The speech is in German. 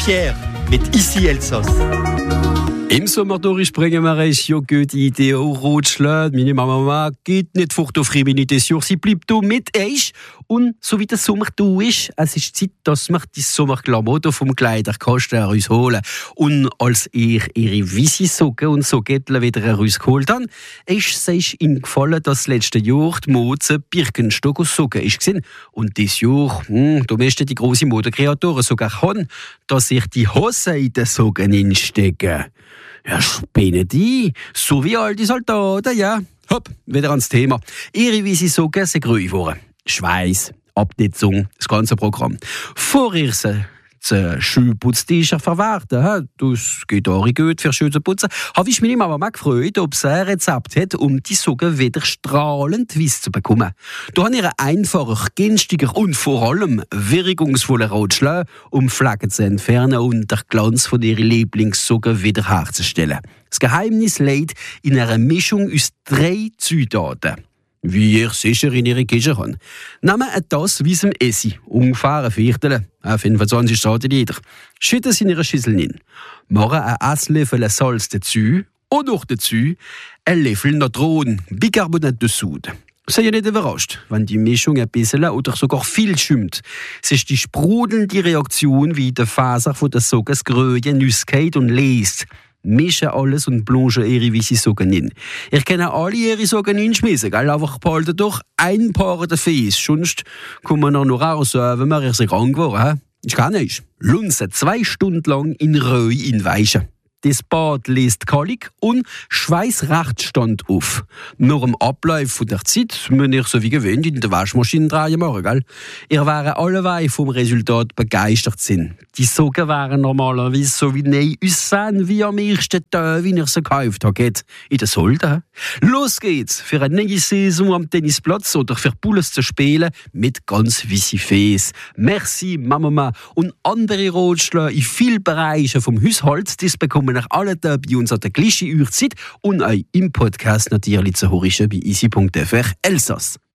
Pierre mit Ici Elsass. Im Sommer durchspringen wir eine ja gute Idee auch Rotschlag. Meine Mama geht nicht fort auf Friminité sur. Sie bleibt da mit euch. Und so wie der Sommer da ist, es ist Zeit, dass wir die Sommerklamotten vom Kleiderkasten herausholen. Und als ich ihre Wisi-Socken und Sockettel wieder herausgeholt habe, ist es ihnen gefallen, dass letztes Jahr die Mode Birkenstock und Socken ist. Und dieses Jahr, da möchten die grossen Modekreatoren sogar haben, dass sich die Hosen in den Socken hinstecken. Ja, spinnen die, so wie alte Soldaten, ja. Hopp, wieder ans Thema. Ihre Wisi-Socken sind grün geworden. Schweiß, Abnetzung, das ganze Programm. Vorher das Schuhputztischer verwerten. Das geht auch gut für Schuhe zu putzen. Habe ich mich Mama mal gefreut, ob sie ein Rezept hat, um die Socken wieder strahlend weiß zu bekommen. Da haben ihre einfacher, günstiger und vor allem wirkungsvoller Ratschlag, um Flecken zu entfernen und den Glanz von ihren Lieblingssocken wieder herzustellen. Das Geheimnis liegt in einer Mischung aus 3 Zutaten. Wie ihr sicher in ihre Küche habt. Nehmen ein Tasse weissem Essig, ungefähr ein Viertel, 25 Centiliter. Schütten sie in ihre Schüssel hin. Machen einen Esslöffel Salz dazu und auch dazu einen Löffel Natron, Bicarbonat de Soude. Sei ja nicht überrascht, wenn die Mischung ein bisschen oder sogar viel schwimmt. Es ist die sprudelnde Reaktion, wie der Faser von der Socken das Gröje nüsst und lest. Mischen alles und blanchen ihre weiße Socken hin. Ihr könnt alle ihre Socken hinschmissen, gell? Einfach behalten doch ein Paar davon. Sonst kommt man noch raus, wenn man sich krank war. Ich kann nicht. Lunzen 2 Stunden lang in Ruhe weichen. Das Bad lässt kalt und Schweiß recht stand auf. Nach dem Ablauf der Zeit müsst ihr so wie gewöhnt in der Waschmaschine drehen machen, gell? Ihr wären alle vom Resultat begeistert sind. Die Socken wären normalerweise so wie neu aussehen, wie am ersten Tag, wie ihr sie gekauft habt. In der Solde. Los geht's für eine neue Saison am Tennisplatz oder für Poules zu spielen mit ganz weisse Fes. Merci, Mama. Und andere Ratschläge in vielen Bereichen vom Haushalt, das bekommen nach alle Tage bei uns an der gleichen Uhrzeit und auch im Podcast natürlich zu hören bei easy.fr Elsass.